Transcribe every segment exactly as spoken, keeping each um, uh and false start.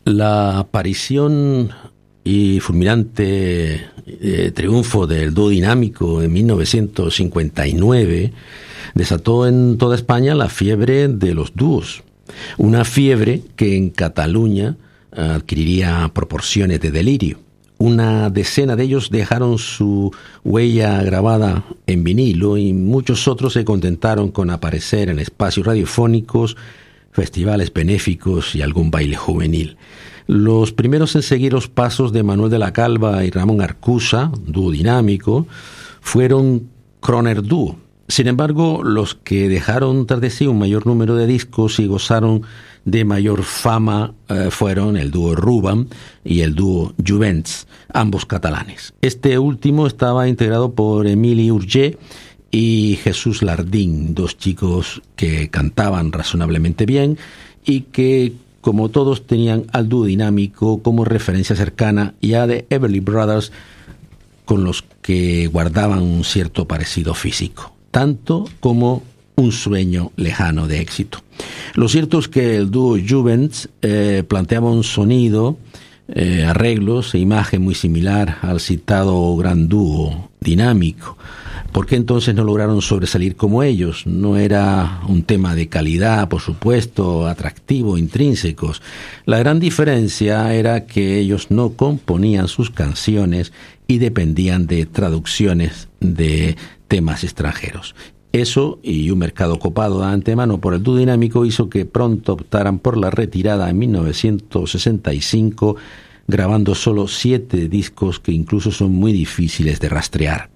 La aparición y fulminante eh, triunfo del dúo dinámico en mil novecientos cincuenta y nueve desató en toda España la fiebre de los dúos, una fiebre que en Cataluña adquiriría proporciones de delirio. Una decena de ellos dejaron su huella grabada en vinilo y muchos otros se contentaron con aparecer en espacios radiofónicos, festivales benéficos y algún baile juvenil. Los primeros en seguir los pasos de Manuel de la Calva y Ramón Arcusa, dúo dinámico, fueron Croner Dúo. Sin embargo, los que dejaron tras de sí un mayor número de discos y gozaron de mayor fama eh, fueron el dúo Ruban y el dúo Juvents, ambos catalanes. Este último estaba integrado por Emili Urgé y Jesús Lardín, dos chicos que cantaban razonablemente bien y que, como todos, tenían al dúo dinámico como referencia cercana y a The Everly Brothers, con los que guardaban un cierto parecido físico, tanto como un sueño lejano de éxito. Lo cierto es que el dúo Juvents eh, planteaba un sonido, eh, arreglos e imagen muy similar al citado gran dúo dinámico. ¿Por qué entonces no lograron sobresalir como ellos? No era un tema de calidad, por supuesto, atractivo, intrínsecos. La gran diferencia era que ellos no componían sus canciones y dependían de traducciones de temas extranjeros. Eso y un mercado copado de antemano por el dúo dinámico hizo que pronto optaran por la retirada en mil novecientos sesenta y cinco, grabando solo siete discos que incluso son muy difíciles de rastrear.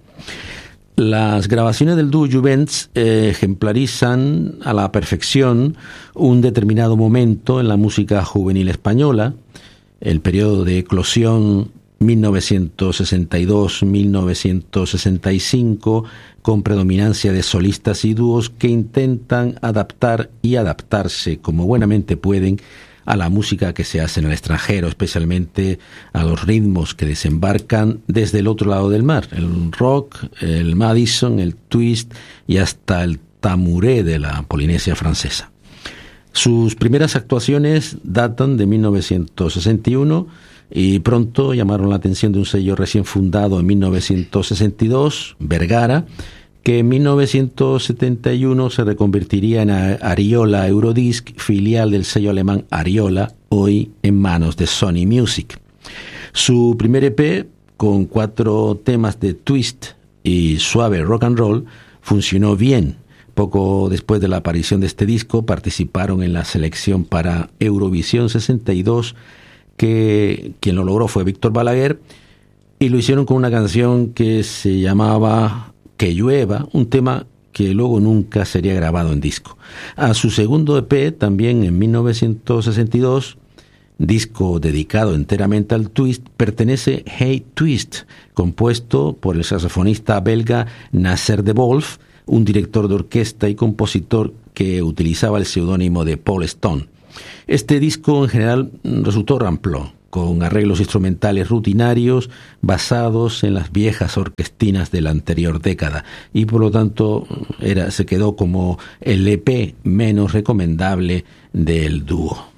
Las grabaciones del dúo Juvents eh, ejemplarizan a la perfección un determinado momento en la música juvenil española, el periodo de eclosión mil novecientos sesenta y dos a mil novecientos sesenta y cinco, con predominancia de solistas y dúos que intentan adaptar y adaptarse como buenamente pueden a la música que se hace en el extranjero, especialmente a los ritmos que desembarcan desde el otro lado del mar, el rock, el Madison, el twist y hasta el tamuré de la Polinesia francesa. Sus primeras actuaciones datan de mil novecientos sesenta y uno y pronto llamaron la atención de un sello recién fundado en mil novecientos sesenta y dos, Vergara, que en mil novecientos setenta y uno se reconvertiría en Ariola Eurodisc, filial del sello alemán Ariola, hoy en manos de Sony Music. Su primer E P, con cuatro temas de twist y suave rock and roll, funcionó bien. Poco después de la aparición de este disco, participaron en la selección para Eurovisión sesenta y dos, que quien lo logró fue Víctor Balaguer, y lo hicieron con una canción que se llamaba Que llueva, un tema que luego nunca sería grabado en disco. A su segundo E P, también en mil novecientos sesenta y dos, disco dedicado enteramente al twist, pertenece Hey Twist, compuesto por el saxofonista belga Nasser de Wolf, un director de orquesta y compositor que utilizaba el seudónimo de Paul Stone. Este disco en general resultó ramplón, con arreglos instrumentales rutinarios basados en las viejas orquestinas de la anterior década, y por lo tanto era, se quedó como el E P menos recomendable del dúo.